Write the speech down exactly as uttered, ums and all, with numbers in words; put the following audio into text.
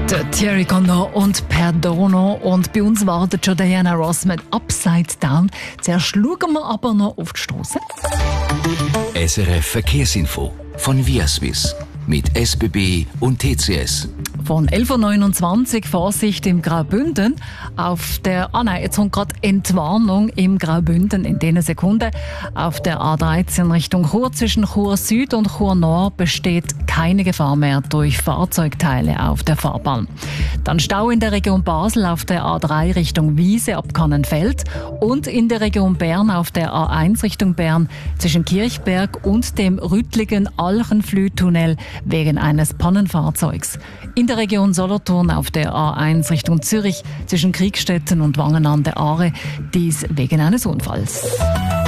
Der Thierry Condor und Perdono. Und bei uns wartet schon Diana Ross mit Upside Down. Zuerst schauen wir aber noch auf die Strasse. S R F Verkehrsinfo von Viaswiss mit S B B und T C S. Von elf Uhr neunundzwanzig Vorsicht im Graubünden. Auf der, ah nein, jetzt kommt gerade Entwarnung im Graubünden in diesen Sekunden. Auf der A dreizehn Richtung Chur zwischen Chur Süd und Chur Nord besteht keine Gefahr mehr durch Fahrzeugteile auf der Fahrbahn. Dann Stau in der Region Basel auf der A drei Richtung Wiese ab Kannenfeld und in der Region Bern auf der A eins Richtung Bern zwischen Kirchberg und dem rüttligen Alchenflüh-Tunnel wegen eines Pannenfahrzeugs. In der Region Solothurn auf der A eins Richtung Zürich zwischen Kriegstetten und Wangen an der Aare, dies wegen eines Unfalls.